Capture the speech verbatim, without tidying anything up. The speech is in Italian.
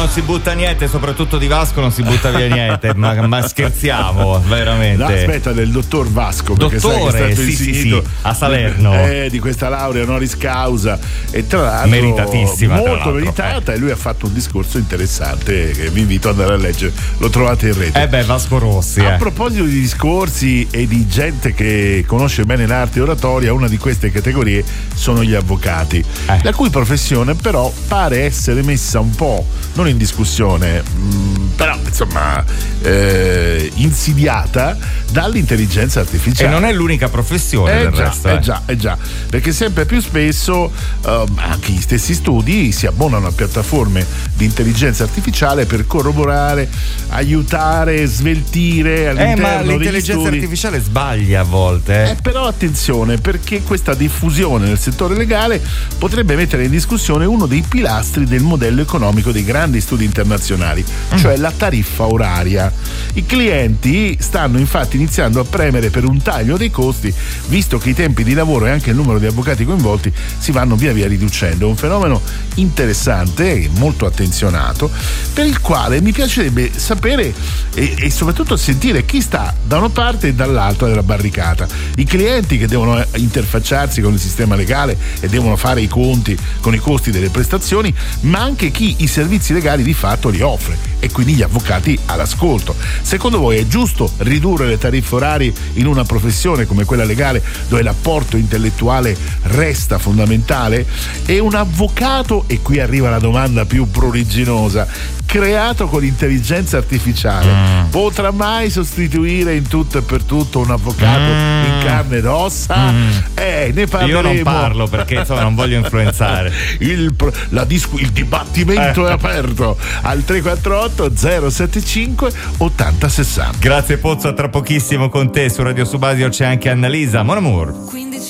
non si butta niente, soprattutto di Vasco non si butta via niente, ma, ma scherziamo, veramente. No, aspetta, del dottor Vasco, perché Dottore, sai che è stato sì, sì, insignito sì, a Salerno. Eh, di questa laurea honoris causa e tra l'altro meritatissima, molto tra l'altro, meritata, eh. e lui ha fatto un discorso interessante che vi invito ad andare a leggere, lo trovate in rete. Eh beh, Vasco Rossi. A eh. proposito di discorsi e di gente che conosce bene l'arte oratoria, una di queste categorie sono gli avvocati, eh. la cui professione però pare essere messa un po' non in discussione, mh, però insomma eh, insidiata dall'intelligenza artificiale. E non è l'unica professione eh del già, resto. Eh eh. già, eh già, perché sempre più spesso eh, anche gli stessi studi si abbonano a piattaforme di intelligenza artificiale per corroborare, aiutare, sveltire all'interno Eh, ma degli l'intelligenza studi. artificiale sbaglia a volte. Eh. Eh, però attenzione, perché questa diffusione nel settore legale potrebbe mettere in discussione uno dei pilastri del modello economico dei grandi studi internazionali, mm. cioè la tariffa oraria. I clienti stanno infatti iniziando a premere per un taglio dei costi, visto che i tempi di lavoro e anche il numero di avvocati coinvolti si vanno via via riducendo. È un fenomeno interessante e molto attenzionato, per il quale mi piacerebbe sapere e, e soprattutto sentire chi sta da una parte e dall'altra della barricata. I clienti che devono interfacciarsi con il sistema legale e devono fare i conti con i costi delle prestazioni, ma anche chi i servizi legali di fatto li offre, e quindi gli avvocati all'ascolto. Secondo voi è giusto ridurre le tariffe orarie in una professione come quella legale, dove l'apporto intellettuale resta fondamentale? E un avvocato, e qui arriva la domanda più pruriginosa, creato con l'intelligenza artificiale, mm. potrà mai sostituire in tutto e per tutto un avvocato mm. in carne ed ossa? Mm. Eh, ne parleremo. Io non parlo perché insomma non voglio influenzare. Il, la discu- il dibattimento eh. è aperto al tre quattro otto zero sette cinque ottanta sessanta. Grazie Pozzo, a tra pochissimo con te su Radio Subasio c'è anche Annalisa Mon Amour.